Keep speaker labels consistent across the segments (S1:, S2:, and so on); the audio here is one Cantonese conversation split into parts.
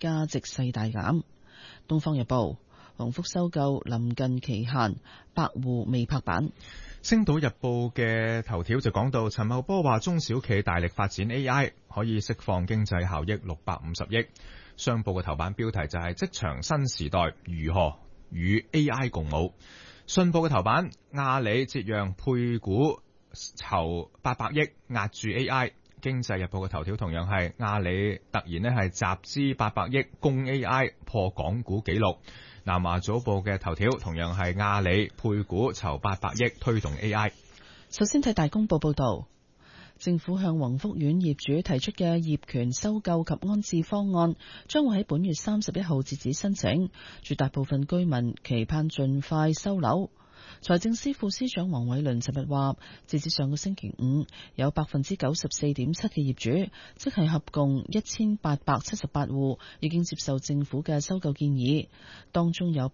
S1: 價值勢大減。東方日報，鴻福收購臨近期限，百戶未拍板。
S2: 星島日報嘅頭條就講到，陳茂波話中小企大力發展 AI， 可以釋放經濟效益650億。商報嘅頭版標題就係職場新時代如何與 AI 共舞。信報嘅頭版，阿里折讓配股籌800億壓住 AI。經濟日報嘅頭條同樣係阿里突然係集資800億攻 AI， 破港股紀錄。南華早報嘅頭條同樣係阿里配股籌800億推動 AI。
S1: 首先睇大公報報道，政府向宏福苑業主提出嘅業權收購及安置方案，將會喺本月31號截止申請。絕大部分居民期盼盡快收樓。財政司副司長黃偉綸尋日話，截至上個星期五，有 94.7% 嘅業主，即係合共1878戶，已經接受政府嘅收購建議。當中有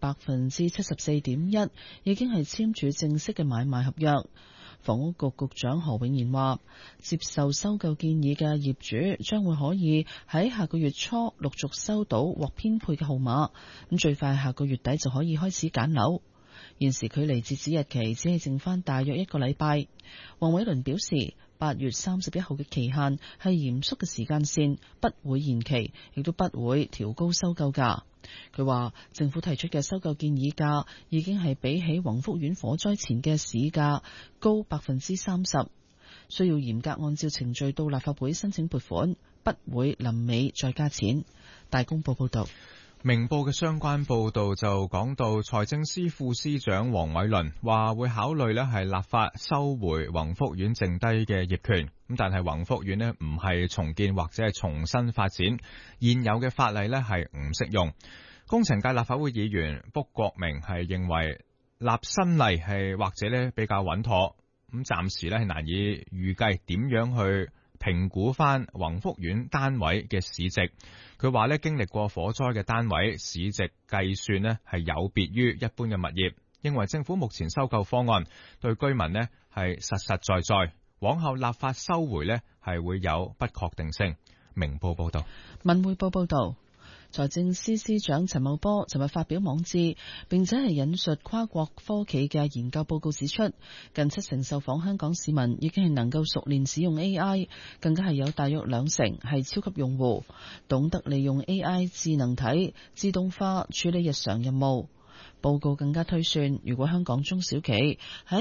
S1: 74.1% 已經係簽署正式嘅買賣合約。房屋局局長何永賢話，接受收購建議嘅業主將會可以喺下個月初陸續收到獲編配嘅號碼，咁最快下個月底就可以開始揀樓。現時距離截止日期只係剩翻大約1個禮拜。黃偉綸表示，8月31號嘅期限係嚴肅嘅時間線，不會延期，亦都不會調高收購價。佢話政府提出嘅收購建議價已經係比起宏福苑火災前嘅市價高 30%， 需要嚴格按照程序到立法會申請撥款，不會臨尾再加錢。大公報報道。
S2: 明報嘅相關報導就講到，財政司副司長黃偉綸話會考慮係立法收回宏福苑剩低嘅業權，咁但係宏福苑唔係重建或者係重新發展，現有嘅法例係唔適用。工程界立法會議員卜國明係認為立新例係或者比較穩妥，咁暫時係難以預計點樣去評估翻宏福苑單位嘅市值。佢話經歷過火災嘅單位市值計算係有別於一般嘅物業，認為政府目前收購方案對居民係實實在在，往後立法收回係會有不確定性。明報報道。
S1: 文匯報報道，財政司司長陳茂波尋日發表網誌，並且係引述跨國科企嘅研究報告指出，近70%受訪香港市民已經係能夠熟練使用 AI， 更加係有大約20%係超級用戶，懂得利用 AI 智能體自動化處理日常任務。報告更加推算，如果香港中小企喺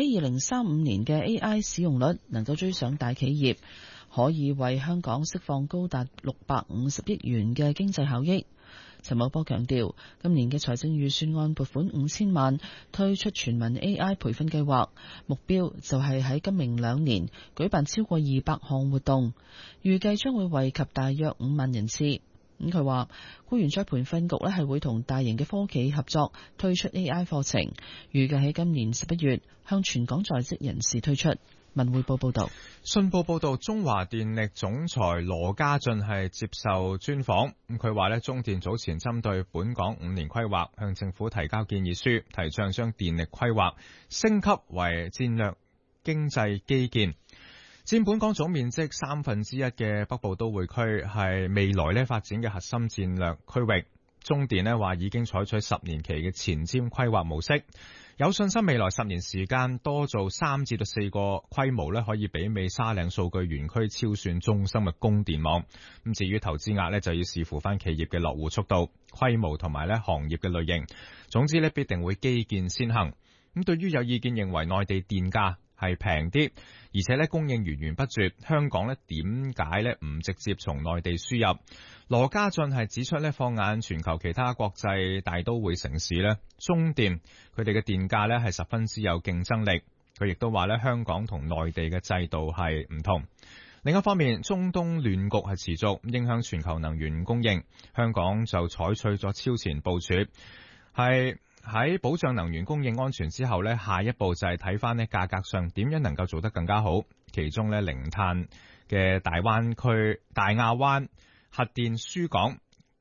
S1: 2035年嘅 AI 使用率能夠追上大企業，可以為香港釋放高達650億元嘅經濟效益。陳茂波強調，今年嘅財政預算案撥款5000萬推出全民 AI 培訓計劃，目標就係喺今明2年舉辦超過200項活動，預計將會惠及大約5萬人次。咁佢話，僱員再培訓局係會同大型嘅科企合作推出 AI 課程，預計喺今年11月向全港在職人士推出。文匯報報道。
S2: 信報報道，中華電力總裁羅家俊係接受專訪，佢話中電早前針對本港5年規劃向政府提交建議書，提倡將電力規劃升級為戰略經濟基建，佔本港總面積1/3嘅北部都會區係未來發展嘅核心戰略區域。中電話已經採取10年期嘅前瞻規劃模式，有信心未來10年時間多做3至4個規模可以媲美沙嶺數據園區超算中心嘅供電網。咁至於投資額就要視乎翻企業嘅落戶速度、規模同埋行業嘅類型。總之必定會基建先行。咁對於有意見認為內地電價係平啲，而且供應源源不絕，香港點解唔直接從內地輸入？羅家俊係指出放眼全球其他國際大都會城市中電佢哋嘅電價係十分之有競爭力。佢亦都話香港同內地嘅制度係唔同。另一方面，中東亂局係持續影響全球能源供應，香港就採取咗超前部署，係喺保障能源供應安全之後下一步就係睇翻價格上點樣能夠做得更加好。其中零碳嘅大灣區大亞灣核電輸港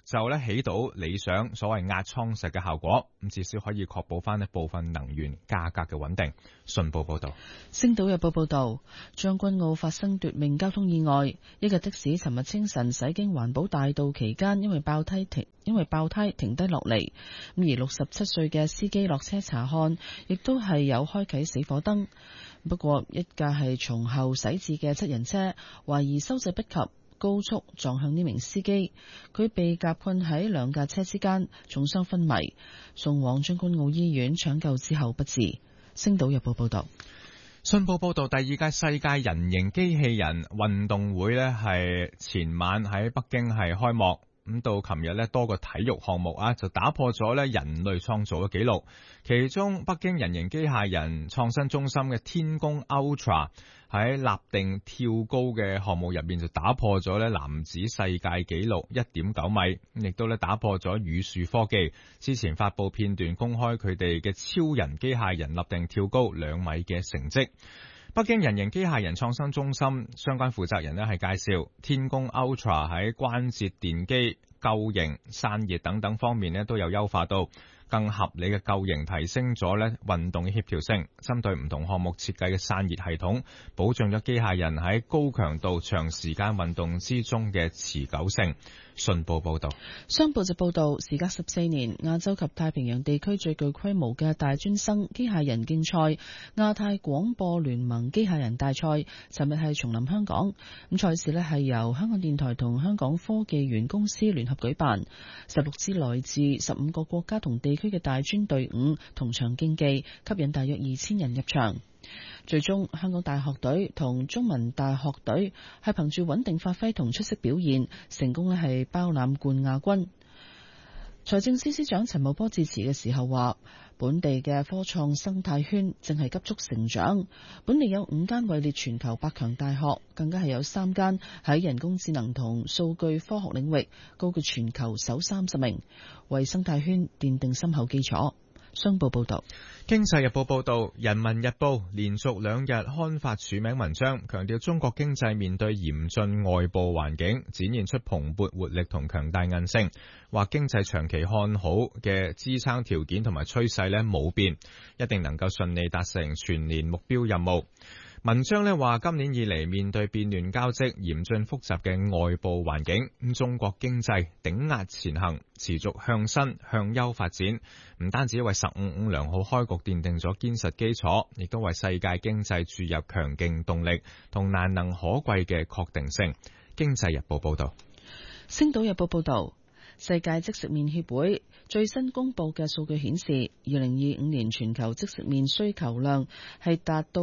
S2: 就咧起到理想所謂壓倉石嘅效果，咁至少可以確保翻一部分能源價格嘅穩定。信報報道。
S1: 星島日報報道，將軍澳發生奪命交通意外，一架的士尋日清晨駛經環保大道期間，因為爆胎停低落嚟，咁而67歲嘅司機落車查看，亦都係有開啟死火燈。不過一架係從後駛至嘅7人車，懷疑收掣不及，高速撞向呢名司機，佢被夾困喺兩架車之間，重傷昏迷，送往將軍澳醫院搶救之後不治。星島日報報道。
S2: 信報報道，第2屆世界人形機器人運動會呢係前晚喺北京係開幕，咁到琴日呢多個體育項目就打破咗呢人類創造嘅紀錄，其中北京人形機械人創新中心嘅天宮 Ultra 喺立定跳高嘅項目入面就打破咗呢男子世界紀錄 1.9 米，亦都呢打破咗宇樹科技之前發布片段公開佢哋嘅超人機械人立定跳高2米嘅成績。北京人形機械人創新中心相關負責人呢係介紹，天宮 Ultra 喺關節電機、構型、散熱等等方面呢都有優化到，更合理嘅構型提升咗呢運動嘅協調性，針對唔同項目設計嘅散熱系統，保障咗機械人喺高強度長時間運動之中嘅持久性。信報報道。
S1: 商報就報道，時隔14年，亞洲及太平洋地區最具規模嘅大專生機械人競賽亞太廣播聯盟機械人大賽尋日係重臨香港。咁賽事呢係由香港電台同香港科技園公司聯合舉辦，16支來自15個國家同地區嘅大專隊伍同場競技，吸引大約2000人入場。最終香港大學隊同中文大學隊係憑住穩定發揮同出色表現，成功咧係包攬冠亞軍。財政司司長陳茂波致辭嘅時候話，本地嘅科創生態圈正係急速成長，本地有5間位列全球100強大學，更加係有3間喺人工智能同數據科學領域高居全球首30名，為生態圈奠定深厚基礎。商報報道。
S2: 經濟日報報道，人民日報連續2日刊發署名文章，強調中國經濟面對嚴峻外部環境，展現出蓬勃活力同強大韌性，話經濟長期看好嘅支撐條件同埋趨勢呢冇變，一定能夠順利達成全年目標任務。文章呢話，今年以嚟面對變亂交織、嚴峻複雜嘅外部環境，中國經濟頂壓前行，持續向新向優發展，唔單止為15良好開局奠定咗堅實基礎，亦都為世界經濟注入強勁動力同難能可貴嘅確定性。經濟日報報道。
S1: 星島日報報道，世界即食麵協會最新公布嘅數據顯示，2025年全球即食麵需求量係達到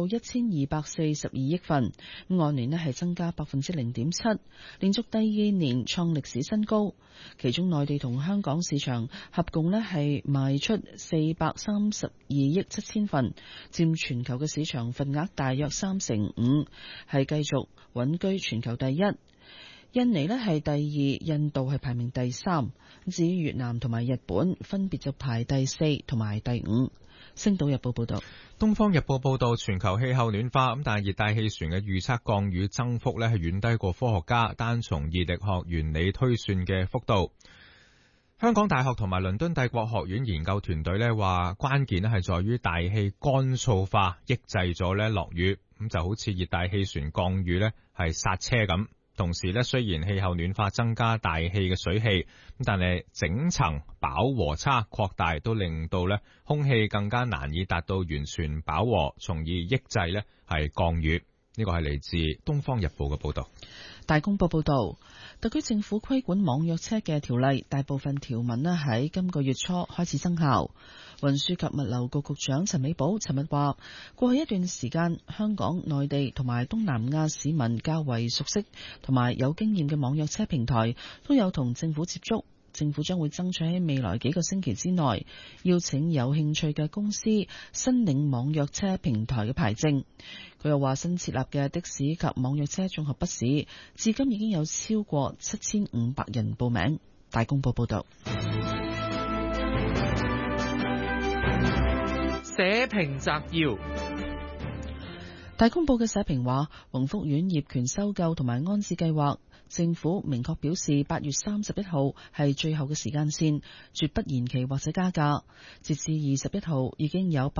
S1: 1242億份，按年係增加 0.7%， 連續第2年創歷史新高。其中內地同香港市場合共係賣出432億7千份，佔全球嘅市場份額大約35%，係繼續穩居全球第一。印尼呢係第2，印度係排名第3，至於越南同埋日本分別就排第4同埋第5。星島日報報道。
S2: 東方日報報道，全球氣候暖化，但係熱帶氣旋嘅預測降雨增幅呢係遠低過科學家單從熱力學原理推算嘅幅度。香港大學同埋倫敦帝國學院研究團隊呢話，關鍵呢係在於大氣乾燥化抑制咗呢落雨，咁就好似熱帶氣旋降雨呢係剎車咁。同時咧，雖然氣候暖化增加大氣嘅水氣，但係整層飽和差擴大，都令到咧空氣更加難以達到完全飽和，從而抑制咧係降雨。呢個係嚟自《東方日報》嘅報導。
S1: 大公報報導，特區政府規管網約車嘅條例，大部分條文咧喺今個月初開始生效。運輸及物流局局長陳美寶尋日話，過去一段時間，香港、內地同埋東南亞市民較為熟悉同埋有經驗嘅網約車平台都有同政府接觸。政府將會爭取喺未來幾個星期之內，邀請有興趣嘅公司申領網約車平台嘅牌證。佢又話，新設立嘅的士及網約車綜合筆試，至今已經有超過7500人報名。大公報報道。
S3: 社評摘要。
S1: 大公報嘅社評話，宏福苑業權收購同埋安置計劃政府明確表示8月31號係最後嘅時間線，絕不延期或者加價。截至21號，已經有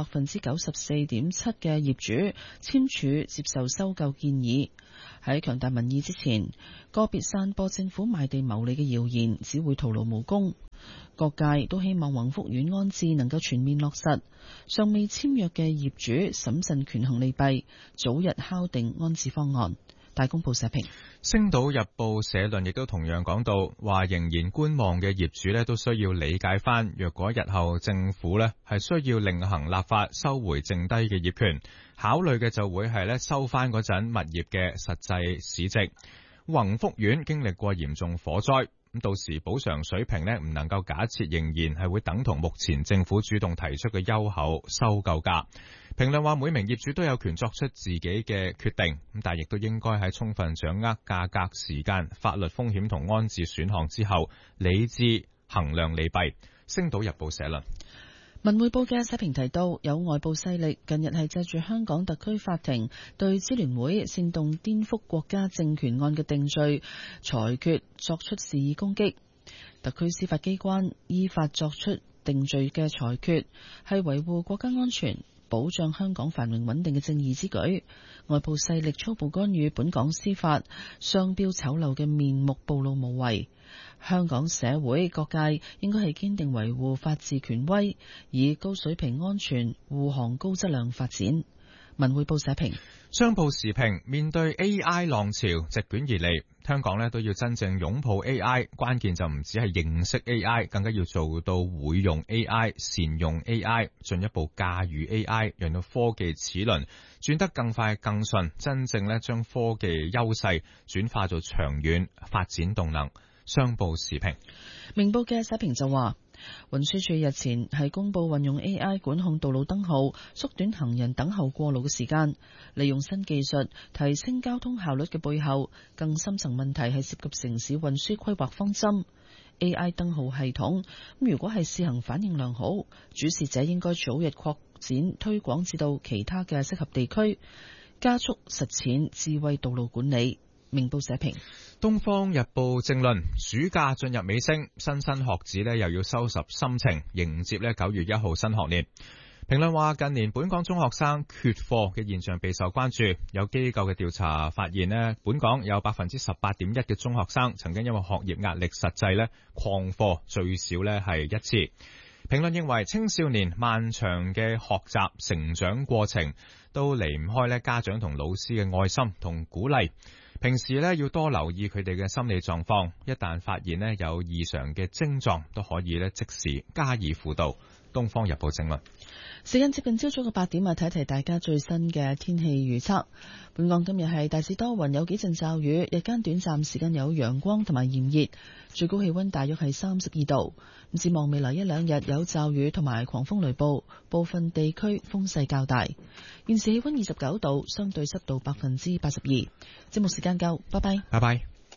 S1: 94.7%嘅業主簽署接受收購建議。喺強大民意之前，個別散播政府賣地牟利嘅謠言只會徒勞無功。各界都希望宏福苑安置能夠全面落實，尚未簽約嘅業主審慎權衡利弊，早日敲定安置方案。大公報社評。
S2: 星島日報社論亦都同樣講到，話仍然觀望嘅業主呢都需要理解翻，若果日後政府呢係需要另行立法收回剩低嘅業權，考慮嘅就會係呢收翻嗰陣物業嘅實際市值。宏福苑經歷過嚴重火災，咁到時補償水平呢唔能夠假設仍然係會等同目前政府主動提出嘅優厚收購價。評論話，每名業主都有權作出自己嘅決定，咁但亦都應該喺充分掌握價格、時間、法律風險同安置選項之後，理智衡量利弊。星島日報社論。
S1: 文匯報嘅社評提到，有外部勢力近日係借住香港特區法庭對支聯會煽動顛覆國家政權案嘅定罪裁決作出肆意攻擊。特區司法機關依法作出定罪嘅裁決，係維護國家安全、保障香港繁榮穩定嘅正義之舉。外部勢力粗暴干預本港司法，雙標醜陋嘅面目暴露無遺。香港社會各界應該係堅定維護法治權威，以高水平安全護航高質量發展。文匯報社評。
S2: 商報時評，面對 AI 浪潮席捲而嚟，香港呢都要真正擁抱 AI， 關鍵就唔止係認識 AI， 更加要做到會用 AI、善用 AI， 進一步駕馭 AI， 讓到科技齒輪轉得更快更順，真正呢將科技優勢轉化做長遠發展動能。商報時評。
S1: 明報嘅社評就話，運輸署日前係公布運用 AI 管控道路燈號，縮短行人等候過路嘅時間，利用新技術提升交通效率嘅背後，更深層問題係涉及城市運輸規劃方針。AI 燈號系統如果係試行反應良好，主事者應該早日擴展推廣至到其他嘅適合地區，加速實踐智慧道路管理。明報社評。
S2: 東方日報正論，暑假進入尾聲，莘莘學子呢又要收拾心情，迎接呢9月1號新學年。評論話，近年本港中學生缺課嘅現象備受關注，有機構嘅調查發現呢，本港有18.1%嘅中學生曾經因為學業壓力實際呢曠課最少呢係1次。評論認為，青少年漫長嘅學習成長過程都離唔開呢家長同老師嘅愛心同鼓勵。平時呢要多留意佢哋嘅心理狀況，一旦發現呢有異常嘅症狀，都可以呢即時加以輔導。東方日報正論。
S1: 時間接近朝早嘅8點啊，睇睇大家最新嘅天氣預測。本港今日係大致多雲，有幾陣驟雨，日間短暫時間有陽光同埋炎熱，最高氣溫大約係32度。咁展望未來一兩日有驟雨同埋狂風雷暴，部分地區風勢較大。現時氣溫29度，相對濕度82%。節目時間夠，拜拜。
S2: 拜拜。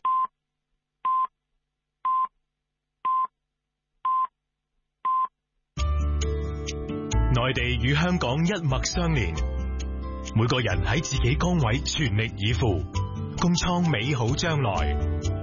S4: 內地與香港一脈相連，每個人喺自己崗位全力以赴，共創美好將來。